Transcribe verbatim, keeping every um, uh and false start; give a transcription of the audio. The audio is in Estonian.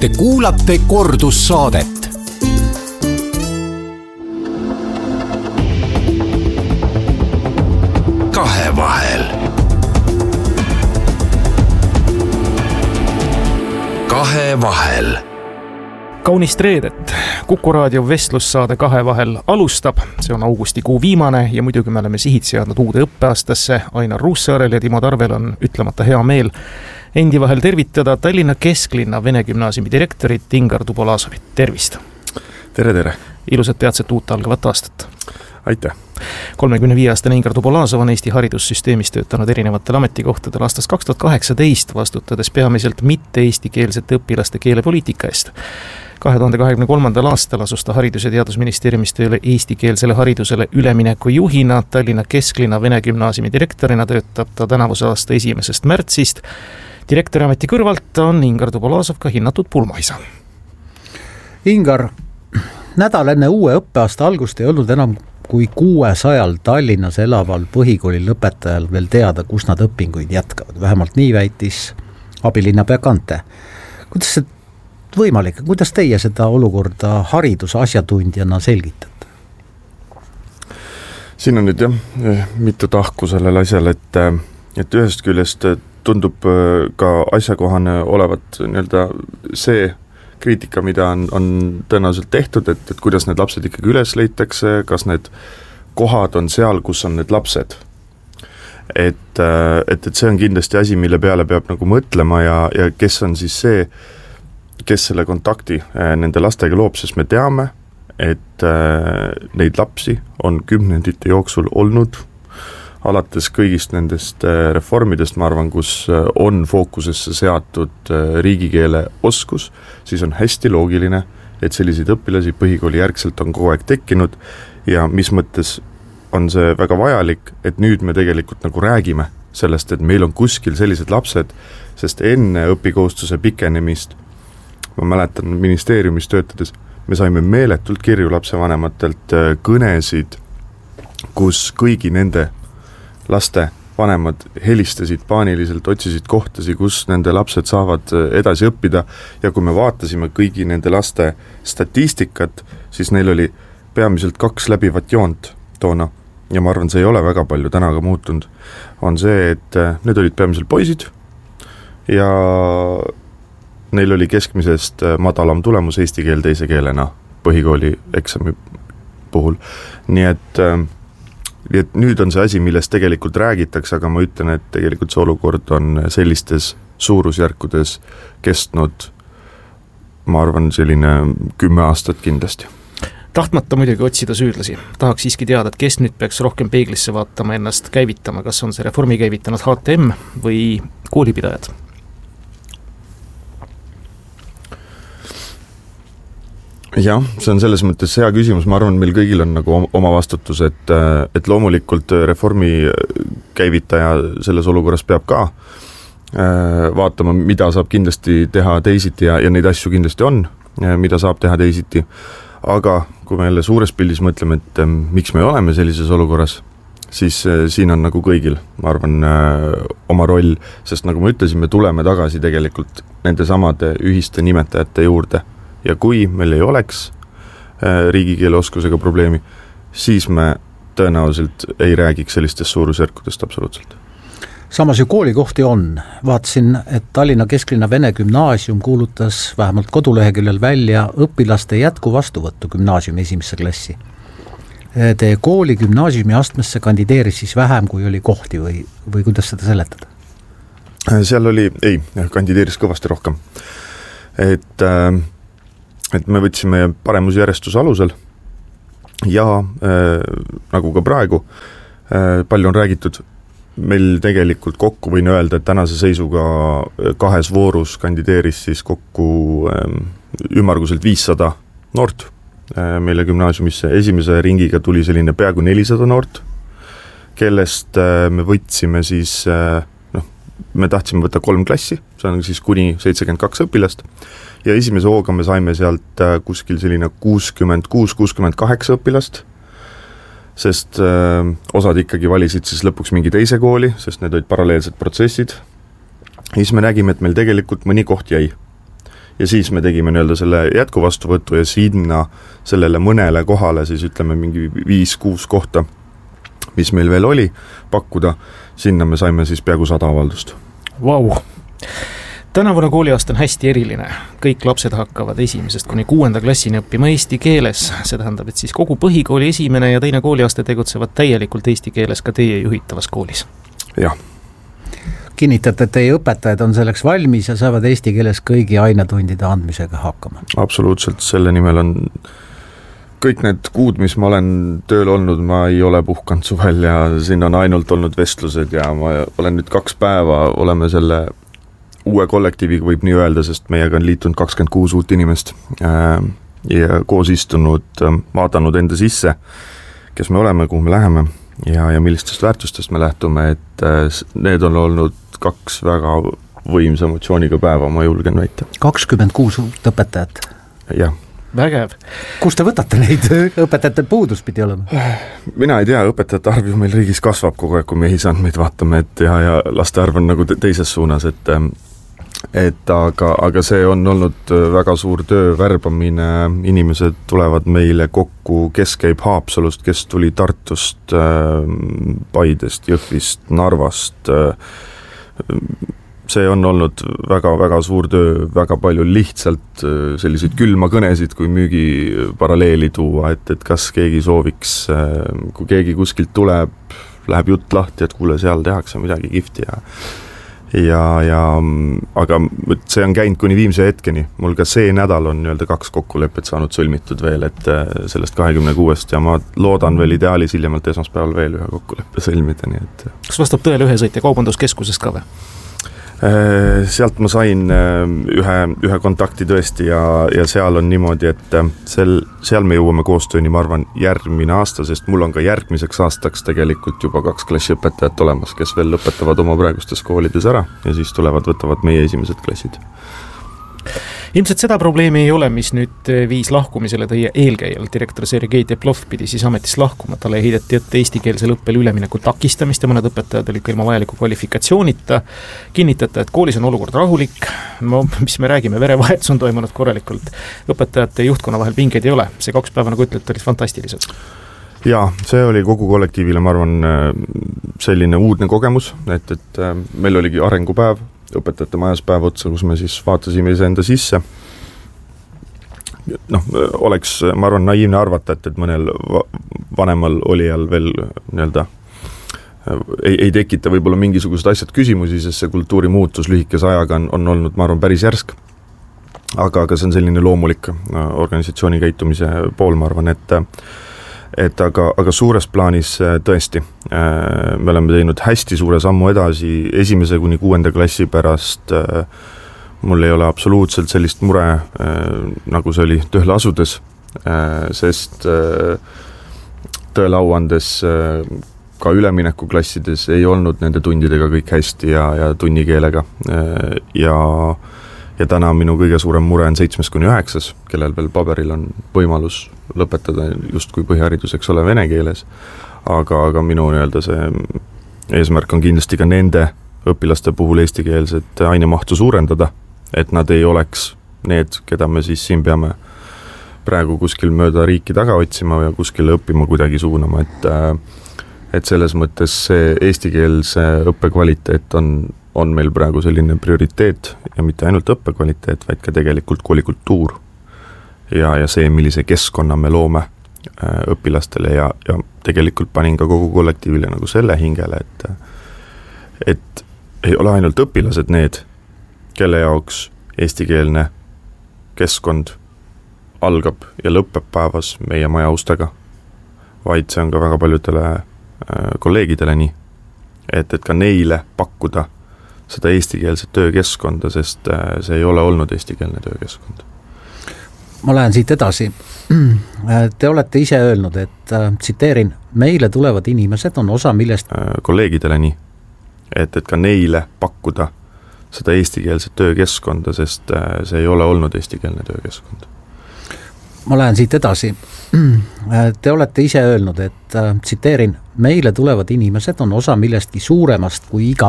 Te kuulate kordussaadet. Kahevahel. Kahevahel. Kaunist reedet. Kuku raadio vestlussaade Kahevahel alustab. See on augustikuu viimane ja muidugi me oleme sihid seadnud uude õppeaastasse. Ainar Ruussaarel ja Timo Tarvel on ütlemata hea meel endi vahel tervitada Tallinna kesklinna Vene gümnaasiumi direktorit Ingar Tupolasovit. Tervist! Tere, tere! Ilusat teadset uut algavat aastat! Aitäh! kolmekümne viie aastane Ingar Tupolasov on Eesti haridussüsteemis töötanud erinevatel ametikohtadel aastast kaks tuhat kaheksateist, vastutades peamiselt mitte eestikeelsete õpilaste keelepoliitika eest. kahe tuhande kahekümne kolmandal aastal asus ta Haridus- ja Teadusministeeriumis tööle eestikeelsele haridusele ülemineku juhina. Tallinna kesklinna Vene gümnaasiumi direktorina töötab ta tänavuse aasta esimesest märtsist. Direktori ameti kõrvalt on Ingar Tupolasov ka hinnatud pulmaisa. Ingar, nädal enne uue õppeaasta algust ei olnud enam kui kuuesajal Tallinnas elaval põhikooli lõpetajal veel teada, kus nad õpinguid jätkavad. Vähemalt nii väitis abilinnapea Kante. Kuidas see võimalik? Kuidas teie seda olukorda hariduse asjatundjana selgitate? Siin on nüüd jah, mitu tahku sellel asjal, et, et ühest küljest tundub ka asjakohane olevat nii-öelda see kriitika, mida on, on tõenäoliselt tehtud, et, et kuidas need lapsed ikkagi üles leitakse, kas need kohad on seal, kus on need lapsed. Et, et, et see on kindlasti asi, mille peale peab nagu mõtlema ja, ja kes on siis see, kes selle kontakti nende lastega loob, sest me teame, et neid lapsi on kümnendite jooksul olnud alates kõigist nendest reformidest, ma arvan, kus on fookusesse seatud riigikeele oskus, siis on hästi loogiline, et selliseid õpilasi põhikooli järgselt on kogu aeg tekkinud ja mis mõttes on see väga vajalik, et nüüd me tegelikult nagu räägime sellest, et meil on kuskil sellised lapsed, sest enne õpikohustuse pikenemist, ma mäletan ministeeriumis töötades, me saime meeletult kirju lapsevanematelt kõnesid, kus kõigi nende laste vanemad helistasid paaniliselt, otsisid kohtasi, kus nende lapsed saavad edasi õppida ja kui me vaatasime kõigi nende laste statistikat, siis neil oli peamiselt kaks läbivat joont toona ja ma arvan, see ei ole väga palju täna ka muutunud. On see, et need olid peamiselt poisid ja neil oli keskmisest madalam tulemus eesti keel teise keelena põhikooli eksami puhul. Nii et Nii et nüüd on see asi, millest tegelikult räägitakse, aga ma ütlen, et tegelikult see olukord on sellistes suurusjärkudes kestnud, ma arvan, selline kümme aastat kindlasti. Tahtmata muidugi otsida süüdlasi. Tahaks siiski teada, et kes nüüd peaks rohkem peeglisse vaatama, ennast käivitama, kas on see reformi käivitanud H T M või koolipidajad? Jah, see on selles mõttes hea küsimus, ma arvan, meil kõigil on nagu oma vastutus, et, et loomulikult reformi käivitaja selles olukorras peab ka vaatama, mida saab kindlasti teha teisiti ja, ja neid asju kindlasti on, mida saab teha teisiti, aga kui me jälle suures pildis mõtleme, et miks me oleme sellises olukorras, siis siin on nagu kõigil, ma arvan, oma roll, sest nagu ma ütlesin, me tuleme tagasi tegelikult nende samade ühiste nimetajate juurde. Ja kui meil ei oleks riigikeele oskusega probleemi, siis me tõenäoliselt ei räägiks sellistest suurusjärkudest absoluutselt. Samas ju koolikohti on. Vaatasin, et Tallinna kesklinna Vene gümnaasium kuulutas vähemalt koduleheküljel välja õpilaste jätku vastuvõttu gümnaasiumi esimesse klassi. Teie kooli gümnaasiumi astmesse kandideeris siis vähem, kui oli kohti või, või kuidas seda seletada? Seal oli, ei, kandideeris kõvasti rohkem. Et äh, et me võtsime paremusjärjestuse alusel ja äh, nagu ka praegu äh, palju on räägitud, meil tegelikult kokku võin öelda, et tänase seisuga kahes voorus kandideeris siis kokku äh, ümmarguselt viissada noort äh, meile gümnaasiumisse. Esimese ringiga tuli selline peaaegu nelisada noort, kellest äh, me võtsime siis äh, noh, me tahtsime võtta kolm klassi, see on siis kuni seitsekümmend kaks õpilast ja esimese hooga me saime sealt kuskil selline kuuskümmend kuus kuuskümmend kaheksa õpilast, sest äh, osad ikkagi valisid siis lõpuks mingi teise kooli, sest need olid paralleelsed protsessid. Ja siis me nägime, et meil tegelikult mõni koht jäi. ja siis me tegime nii-öelda selle jätkuvastuvõtu ja sinna sellele mõnele kohale siis ütleme mingi viis-kuus kohta, mis meil veel oli pakkuda, sinna me saime siis peaaegu sada avaldust. Vau! Tänavune kooliaasta on hästi eriline. Kõik lapsed hakkavad esimesest kuni kuuenda klassini õppima eesti keeles. See tähendab, et siis kogu põhikooli esimene ja teine kooliaasta tegutsevad täielikult eesti keeles ka teie juhitavas koolis. Jah. Kinnitate, et teie õpetajad on selleks valmis ja saavad eesti keeles kõigi ainetundide andmisega hakkama? Absoluutselt, selle nimel on kõik need kuud, mis ma olen tööl olnud, ma ei ole puhkanud suvel ja siin on ainult olnud vestlused ja ma olen nüüd kaks päeva, oleme selle uue kollektiiviga võib nii öelda, sest meiega on liitunud kakskümmend kuus uut inimest ja koos istunud, vaadanud enda sisse, kes me oleme, kuhu me läheme ja, ja millistest väärtustest me lähtume, et need on olnud kaks väga võimsa emotsiooniga päeva, ma julgen väita. kakskümmend kuus uut õpetajat? Jah. Vägev. Kus te võtate neid? Õpetajate puudus pidi olema? Mina ei tea, õpetajate arv ju meil riigis kasvab kogu aeg, kui me isandmeid vaatame, et ja, ja laste arv on nagu teises suunas, et et aga, aga see on olnud väga suur töö, värbamine, inimesed tulevad meile kokku, kes käib Haapsalust, kes tuli Tartust, Paidest, Jõhvist, Narvast, see on olnud väga-väga suur töö, väga palju lihtsalt selliseid külma kõnesid, kui müügi paralleeli tuua, et, et kas keegi sooviks, kui keegi kuskilt tuleb, läheb jutt lahti, et kuule, seal tehakse midagi kihvti ja ja, ja aga see on käinud kuni viimse hetkeni. Mul ka see nädal on nii-öelda kaks kokkulepet saanud sõlmitud veel, et sellest kahekümne kuuest ja ma loodan veel ideaalis hiljemalt esmaspäeval veel ühe kokkuleppe sõlmida, nii et kas vastab tõele ühe sõitja kaubanduskeskusest ka või? Sealt ma sain ühe, ühe kontakti tõesti ja, ja seal on niimoodi, et sel, seal me jõuame koostööni, ma arvan, järgmine aasta, sest mul on ka järgmiseks aastaks tegelikult juba kaks klassiõpetajat olemas, kes veel lõpetavad oma praegustes koolides ära ja siis tulevad, võtavad meie esimesed klassid. Ilmselt seda probleemi ei ole, mis nüüd viis lahkumisele teie eelkäijal. Direktor Sergei Teplov pidi siis ametist lahkuma. Talle heideti ette eestikeelsel õppel ülemineku takistamist ja mõned õpetajad olid ilma vajaliku kvalifikatsioonita. Kinnitate, et koolis on olukord rahulik. No, mis me räägime, verevahetus on toimunud korralikult. Õpetajate ja juhtkonna vahel pingeid ei ole. See kaks päeva, nagu ütlete, olid fantastilised. Jaa, see oli kogu kollektiivile, ma arvan, selline uudne kogemus, et, et meil oligi arengupäev, õpetajate majas päev otsa, kus me siis vaatasime iseenda sisse. Noh, oleks, ma arvan, naiivne arvata, et, et mõnel vanemal olijal veel nii-öelda ei, ei tekita võib-olla mingisugused asjad küsimusi, sest see kultuuri muutus lühikese ajaga on, on olnud, ma arvan, päris järsk. Aga, aga see on selline loomulik organisatsiooni käitumise pool, ma arvan, et et aga, aga suures plaanis tõesti, me oleme teinud hästi suure sammu edasi esimese kuni kuuenda klassi pärast, mul ei ole absoluutselt sellist mure, nagu see oli tööle asudes, sest tõele au andes ka üleminekuklassides ei olnud nende tundidega kõik hästi ja, ja tunnikeelega ja ja täna minu kõige suurem mure on seitsmes kuni üheksas, kellel veel paberil on võimalus lõpetada just kui põhiharidus, eks ole, vene keeles, aga, aga minu nii-öelda see eesmärk on kindlasti ka nende õpilaste puhul eestikeelset ainemahtu suurendada, et nad ei oleks need, keda me siis siin peame praegu kuskil mööda riiki taga otsima ja kuskile õppima kuidagi suunama, et et selles mõttes see eestikeelse õppekvaliteet on on meil praegu selline prioriteet ja mitte ainult õppekvaliteet, vaid ka tegelikult koolikultuur ja, ja see, millise keskkonna me loome õpilastele ja, ja tegelikult panin ka kogu kollektiivile nagu selle hingele, et et ei ole ainult õpilased need, kelle jaoks eestikeelne keskkond algab ja lõpeb päevas meie maja ustega, vaid see on ka väga paljudele kolleegidele nii, et, et ka neile pakkuda seda eestikeelset töökeskkonda, sest see ei ole olnud eestikeelne töökeskkond. Ma lähen siit edasi. Te olete ise öelnud, et tsiteerin, meile tulevad inimesed on osa millest kolleegidele nii, et, et ka neile pakkuda seda eestikeelset töökeskkonda, sest see ei ole olnud eestikeelne töökeskkond. Ma lähen siit edasi. Te olete ise öelnud, et tsiteerin, meile tulevad inimesed on osa millestki suuremast kui iga